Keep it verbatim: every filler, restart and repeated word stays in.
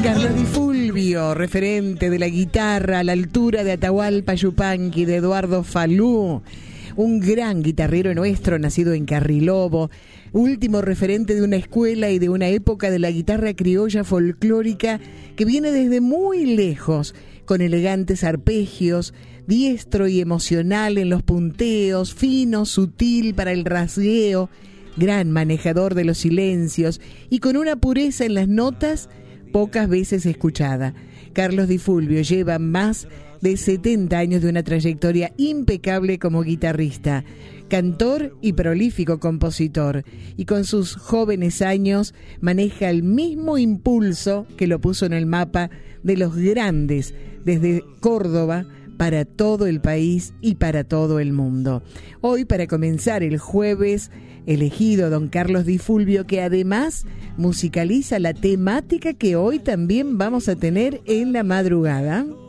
Carlos Di Fulvio, referente de la guitarra a la altura de Atahualpa Yupanqui, de Eduardo Falú, un gran guitarrero nuestro, nacido en Carrilobo, último referente de una escuela y de una época de la guitarra criolla folclórica que viene desde muy lejos, con elegantes arpegios, diestro y emocional en los punteos, fino, sutil para el rasgueo, gran manejador de los silencios y con una pureza en las notas pocas veces escuchada. Carlos Di Fulvio lleva más de setenta años de una trayectoria impecable como guitarrista, cantor y prolífico compositor, y con sus jóvenes años maneja el mismo impulso que lo puso en el mapa de los grandes desde Córdoba para todo el país y para todo el mundo. Hoy, para comenzar el jueves elegido, don Carlos Di Fulvio, que además musicaliza la temática que hoy también vamos a tener en la madrugada.